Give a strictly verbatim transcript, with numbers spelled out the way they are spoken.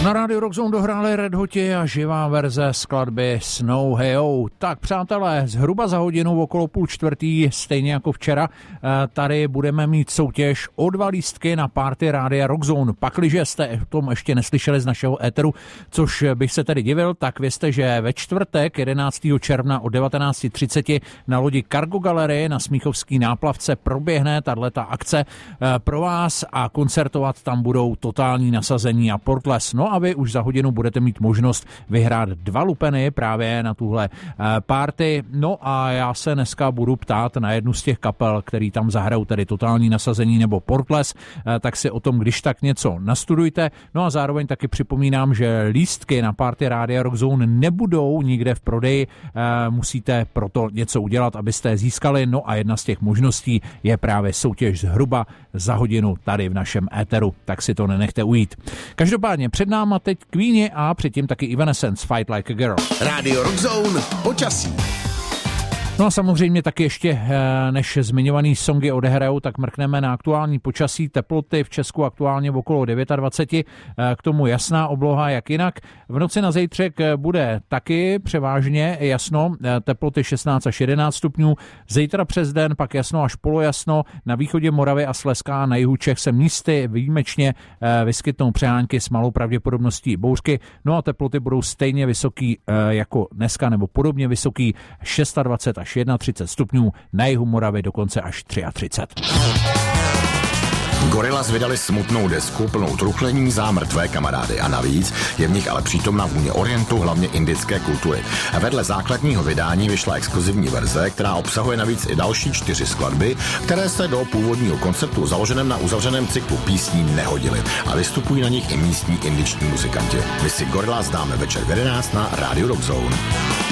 Na rádiu Rockzone dohráli Red Hoti a živá verze skladby Snow Hey-O. Tak přátelé, zhruba za hodinu okolo půl čtvrtý, stejně jako včera, tady budeme mít soutěž o dva lístky na party rádia Rockzone. Pakliže jste o tom ještě neslyšeli z našeho éteru, což bych se tedy divil, tak vězte, že ve čtvrtek jedenáctého června od devatenáct třicet na lodi Cargo Gallery na Smíchovský náplavce proběhne tato akce pro vás a koncertovat tam budou Totální nasazení a Portles. No a vy už za hodinu budete mít možnost vyhrát dva lupeny právě na tuhle party. No a já se dneska budu ptát na jednu z těch kapel, který tam zahrajou, tedy Totální nasazení nebo Portles, tak si o tom když tak něco nastudujte. No a zároveň taky připomínám, že lístky na party rádia Rockzone nebudou nikde v prodeji, musíte proto něco udělat, abyste je získali. No a jedna z těch možností je právě soutěž zhruba za hodinu tady v našem éteru, tak si to nenechte ujít. Každopádně před náma teď Queenie a předtím taky Evanescence Fight Like a Girl. Rádio Rockzone, počasí. No a samozřejmě taky ještě, než zmiňovaný songy odehrajou, tak mrkneme na aktuální počasí. Teploty v Česku aktuálně okolo dvacet devět, k tomu jasná obloha, jak jinak. V noci na zítřek bude taky převážně jasno, teploty šestnáct až jedenáct stupňů. Zítra přes den pak jasno až polojasno. Na východě Moravy a Slezska, na jihu Čech se místy výjimečně vyskytnou přehánky s malou pravděpodobností bouřky. No a teploty budou stejně vysoký jako dneska, nebo podobně vysoký dvacet šest až třicet jedna stupňů, na jihu Moravy dokonce až třicet tři. Gorillaz vydali smutnou desku plnou truchlení za mrtvé kamarády a navíc je v nich ale přítomná vůně orientu, hlavně indické kultury. A vedle základního vydání vyšla exkluzivní verze, která obsahuje navíc i další čtyři skladby, které se do původního konceptu založeném na uzavřeném cyklu písní nehodily a vystupují na nich i místní indiční muzikanti. My si Gorillaz dáme večer v jedenáct na rádiu Rockzone.